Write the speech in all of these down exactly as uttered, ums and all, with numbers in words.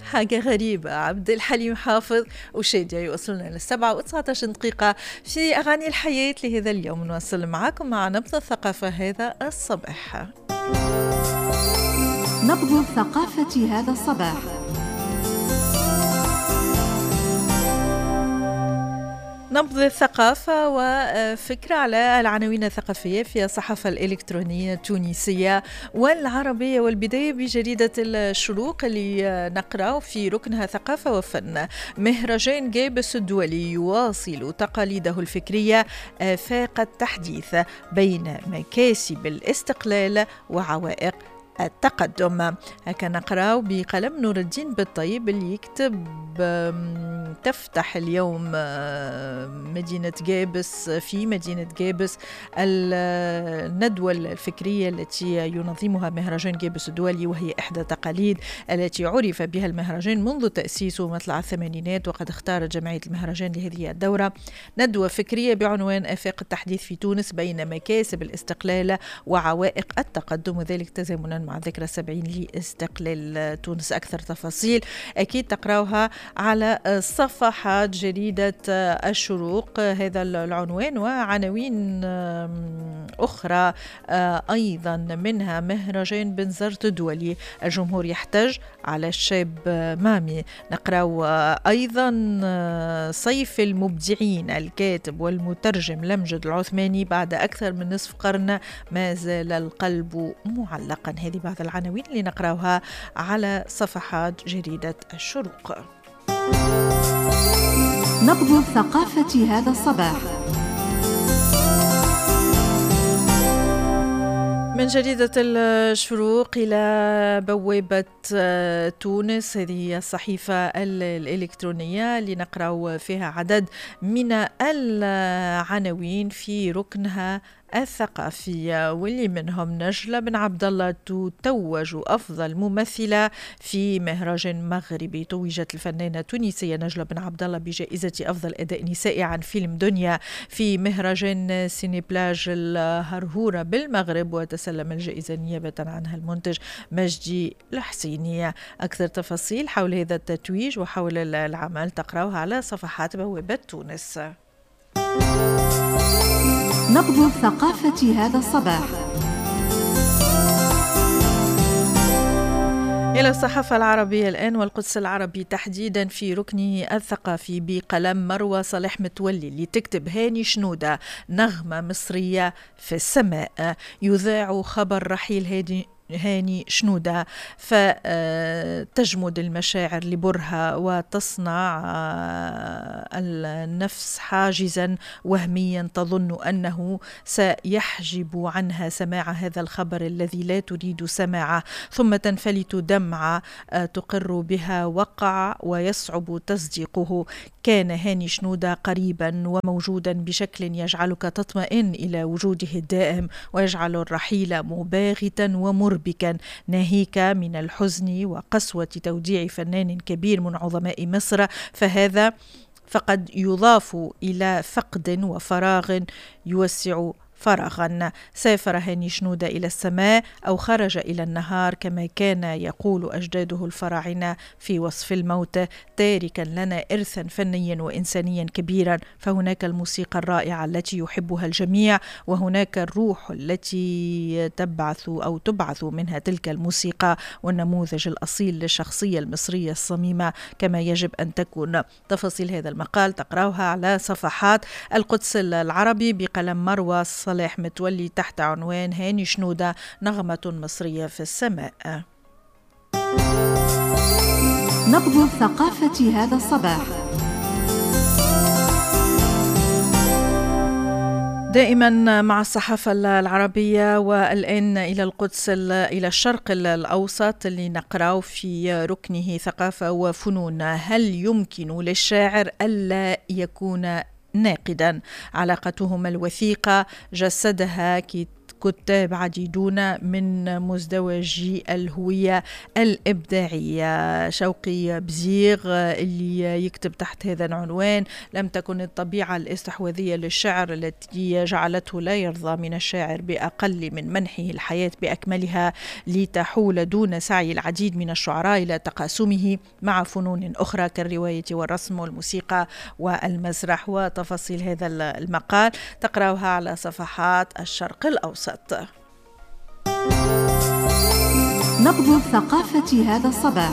حاجة غريبة. عبد الحليم حافظ وشادية يوصلنا للسبعة وتسعة عشر دقيقة في أغاني الحياة لهذا اليوم. نواصل معكم مع نبض الثقافة هذا الصباح. نبض الثقافة هذا الصباح. نبض الثقافة وفكرة على العناوين الثقافية في الصحافة الإلكترونية التونسية والعربية، والبداية بجريدة الشروق اللي نقرأ في ركنها ثقافة وفن. مهرجان جابس الدولي يواصل تقاليده الفكرية آفاق التحديث بين مكاسب الاستقلال وعوائق التقدم. هكا نقرأ بقلم نور الدين بالطيب اللي يكتب تفتح اليوم مدينة جابس في مدينة جابس الندوة الفكرية التي ينظمها مهرجان جابس الدولي، وهي إحدى تقاليد التي عرف بها المهرجان منذ تأسيسه مطلع الثمانينات. وقد اختارت جمعية المهرجان لهذه الدورة ندوة فكرية بعنوان آفاق التحديث في تونس بين مكاسب الاستقلال وعوائق التقدم، وذلك تزامنا مع ذكرى السبعين لاستقلال تونس. أكثر تفاصيل أكيد تقرأوها على صفحات جريدة الشروق، هذا العنوان وعناوين أخرى أيضا منها مهرجان بنزرت الدولي، الجمهور يحتج على الشاب مامي. نقرأ أيضا صيف المبدعين، الكاتب والمترجم لمجد العثماني بعد أكثر من نصف قرن ما زال القلب معلقا. هذه بعض العناوين اللي نقرأها على صفحات جريدة الشروق. نبض الثقافة هذا الصباح. من جريدة الشروق إلى بوابة تونس، هذه الصحيفة الإلكترونية اللي نقرأ فيها عدد من العناوين في ركنها الثقافية، واللي منهم نجلة بن عبد الله تتوج أفضل ممثلة في مهرجان مغربي. توجت الفنانة التونسية نجلة بن عبد الله بجائزة أفضل أداء نسائي عن فيلم دنيا في مهرجان سيني بلاج الهرهورة بالمغرب، وتسلم الجائزة نيابة عنها المنتج مجدي الحسيني. أكثر تفاصيل حول هذا التتويج وحول العمل تقرأوها على صفحات بوابة تونس. نبض الثقافة هذا الصباح. إلى الصحافة العربية الآن والقدس العربي تحديدا في ركنه الثقافي بقلم مروى صالح متولي اللي تكتب هاني شنودة نغمة مصرية في السماء. يذاع خبر رحيل هادي هاني شنودة فتجمد المشاعر لبرهة وتصنع النفس حاجزا وهميا تظن أنه سيحجب عنها سماع هذا الخبر الذي لا تريد سماعه، ثم تنفلت دمعة تقر بها وقع ويصعب تصديقه. كان هاني شنودة قريبا وموجودا بشكل يجعلك تطمئن إلى وجوده الدائم ويجعل الرحيل مباغتا ومربكا، ناهيك من الحزن وقسوة توديع فنان كبير من عظماء مصر، فهذا فقد يضاف إلى فقد وفراغ يوسع فراغا. سافر هاني شنودة إلى السماء أو خرج إلى النهار كما كان يقول أجداده الفراعنة في وصف الموت، تاركا لنا إرثا فنيا وإنسانيا كبيرا. فهناك الموسيقى الرائعة التي يحبها الجميع، وهناك الروح التي تبعث أو تبعث منها تلك الموسيقى، والنموذج الأصيل للشخصية المصرية الصميمة كما يجب أن تكون. تفاصيل هذا المقال تقرأوها على صفحات القدس العربي بقلم مروى صالح متولي تحت عنوان هاني شنودة نغمة مصرية في السماء. نبض الثقافة هذا الصباح. دائما مع الصحافة العربية، والآن إلى القدس إلى الشرق الأوسط اللي نقرأ في ركنه ثقافة وفنون. هل يمكن للشاعر ألا يكون ناقدا؟ علاقتهما الوثيقة جسدها كتاب عديدون من مزدوجي الهوية الإبداعية. شوقي بزيغ اللي يكتب تحت هذا العنوان: لم تكن الطبيعة الاستحواذية للشعر التي جعلته لا يرضى من الشاعر بأقل من منحه الحياة بأكملها لتحول دون سعي العديد من الشعراء إلى تقاسمه مع فنون أخرى كالرواية والرسم والموسيقى والمسرح. وتفاصيل هذا المقال تقرأها على صفحات الشرق الأوسط. نبض الثقافة هذا الصباح.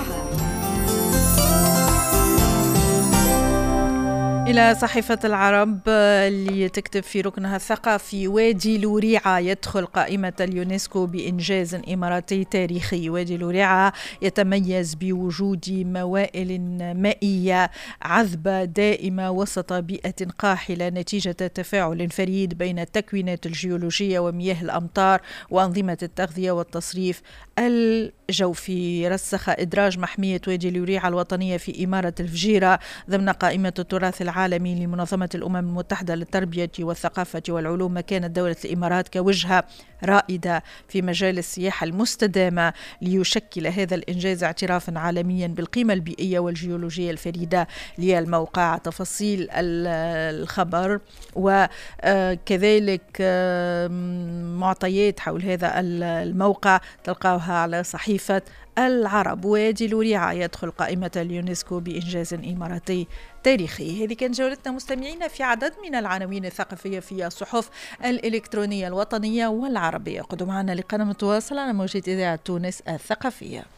إلى صحيفة العرب اللي تكتب في ركنها الثقافي: وادي لوريعة يدخل قائمة اليونسكو بإنجاز إماراتي تاريخي. وادي لوريعة يتميز بوجود موائل مائية عذبة دائمة وسط بيئة قاحلة نتيجة تفاعل فريد بين التكوينات الجيولوجية ومياه الأمطار وأنظمة التغذية والتصريف الجوفي. رسخ إدراج محمية وادي لوريعة الوطنية في إمارة الفجيرة ضمن قائمة التراث العالمي لمنظمة الأمم المتحدة للتربية والثقافة والعلوم مكانت دولة الإمارات كوجهة رائدة في مجال السياحة المستدامة، ليشكل هذا الإنجاز اعترافا عالميا بالقيمة البيئية والجيولوجية الفريدة للموقع. تفاصيل الخبر وكذلك معطيات حول هذا الموقع تلقاوها على صحيفة العرب. وادي لوريعة يدخل قائمة اليونسكو بإنجاز إماراتي تاريخي. هذه كانت جولتنا مستمعينا في عدد من العناوين الثقافية في الصحف الإلكترونية الوطنية والعربية. قدوا معنا لقناة متواصلة على موجة إذاعة تونس الثقافية.